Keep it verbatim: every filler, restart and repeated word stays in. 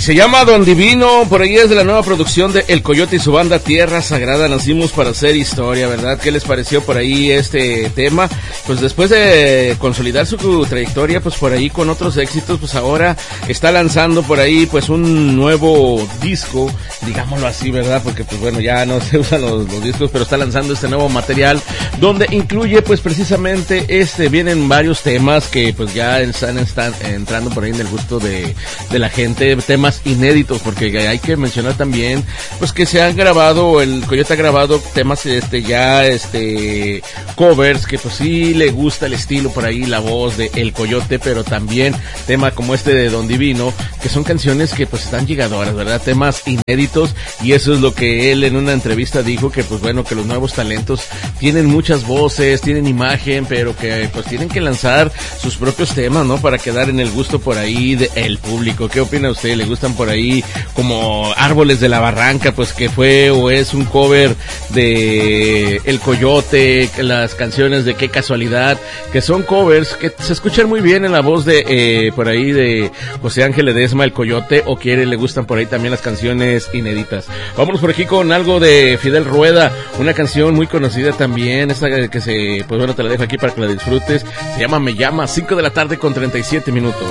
se llama Don Divino, por ahí es de la nueva producción de El Coyote y su banda Tierra Sagrada. Nacimos para hacer historia, ¿verdad? ¿Qué les pareció por ahí este tema? Pues después de consolidar su trayectoria, pues por ahí con otros éxitos, pues ahora está lanzando por ahí pues un nuevo disco, digámoslo así, ¿verdad? Porque pues bueno, ya no se usan los, los discos, pero está lanzando este nuevo material donde incluye pues precisamente este, vienen varios temas que pues ya están, están entrando por ahí en el gusto de, de la gente, temas inéditos, porque hay que mencionar también pues que se han grabado, el Coyote ha grabado temas este ya este covers que pues sí le gusta el estilo por ahí, la voz de El Coyote, pero también tema como este de Don Divino, que son canciones que pues están llegadoras, ¿verdad? Temas inéditos, y eso es lo que él en una entrevista dijo, que pues bueno, que los nuevos talentos tienen muchas voces, tienen imagen, pero que pues tienen que lanzar sus propios temas, ¿no? Para quedar en el gusto por ahí del público. ¿Qué opina usted? ¿Le gustan por ahí como Árboles de la Barranca, pues que fue o es un cover de El Coyote, las canciones de Qué Casualidad, que son covers que se escuchan muy bien en la voz de eh, por ahí de José Ángel Ledesma, El Coyote, o quiere, le gustan por ahí también las canciones inéditas? Vámonos por aquí con algo de Fidel Rueda, una canción muy conocida también, esta que se, pues bueno, te la dejo aquí para que la disfrutes, se llama Me Llama, cinco de la tarde con treinta y siete minutos.